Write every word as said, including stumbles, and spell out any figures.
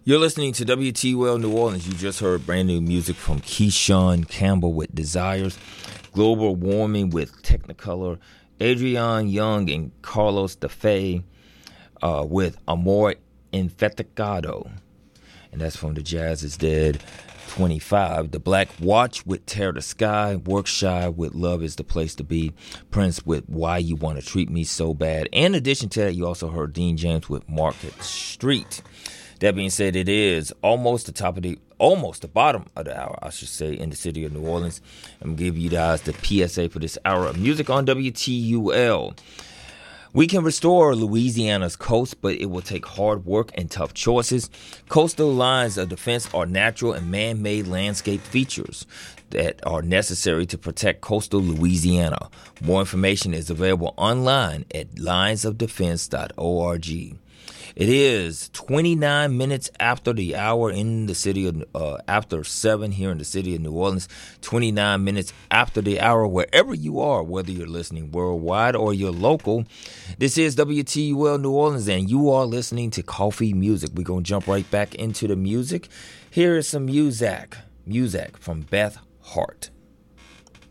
You're listening to W T U L New Orleans. You just heard brand new music from Keyshawn Campbell with Desires, Global Warming with Technicolor, Adrian Young and Carlos DeFay uh, with Amor Infeticado. And that's from the Jazz is Dead twenty-five. The Black Watch with Tear the Sky, Workshy with Love is the Place to Be, Prince with Why You Want to Treat Me So Bad. In addition to that, you also heard Dean James with Market Street. That being said, it is almost the top of the, almost the bottom of the hour, I should say, in the city of New Orleans. I'm going to give you guys the P S A for this hour of music on W T U L. We can restore Louisiana's coast, but it will take hard work and tough choices. Coastal lines of defense are natural and man-made landscape features that are necessary to protect coastal Louisiana. More information is available online at lines of defense dot org. It is twenty-nine minutes after the hour in the city of, uh, after seven here in the city of New Orleans, twenty-nine minutes after the hour wherever you are, whether you're listening worldwide or you're local. This is W T U L New Orleans, and you are listening to Coffee Music. We're going to jump right back into the music. Here is some music, music from Beth Hart.